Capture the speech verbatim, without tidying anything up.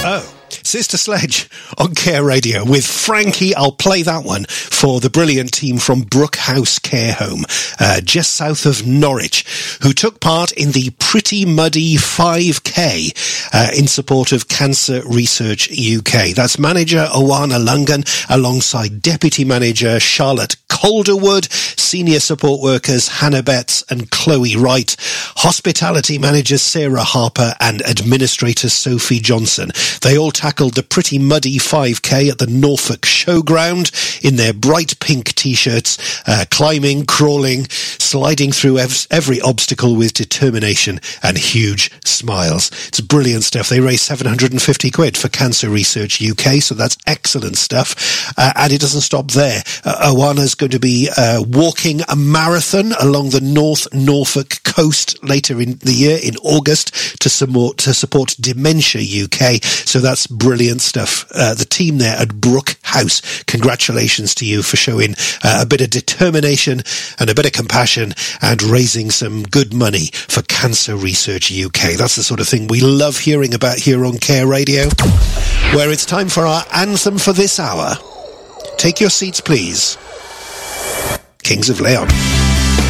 Oh. Sister Sledge on Care Radio with Frankie. I'll play that one for the brilliant team from Brookhouse Care Home, uh, just south of Norwich, who took part in the Pretty Muddy five K uh, in support of Cancer Research U K. That's manager Owana Lungan alongside deputy manager Charlotte Calderwood, senior support workers Hannah Betts and Chloe Wright, hospitality managers Sarah Harper and administrator Sophie Johnson. They all tackled the Pretty Muddy five K at the Norfolk Showground in their bright pink t-shirts, uh, climbing, crawling, sliding through ev- every obstacle with determination and huge smiles. It's brilliant stuff. They raised seven hundred fifty quid for Cancer Research U K, so that's excellent stuff. Uh, and it doesn't stop there. Uh, Owana's going to be uh, walking a marathon along the North Norfolk coast later in the year in August to support, to support Dementia U K. So that's brilliant stuff. Uh, the team there at Brookhouse, congratulations to you for showing uh, a bit of determination and a bit of compassion and raising some good money for Cancer Research U K. That's the sort of thing we love hearing about here on Care Radio, where it's time for our anthem for this hour. Take your seats, please. Kings of Leon.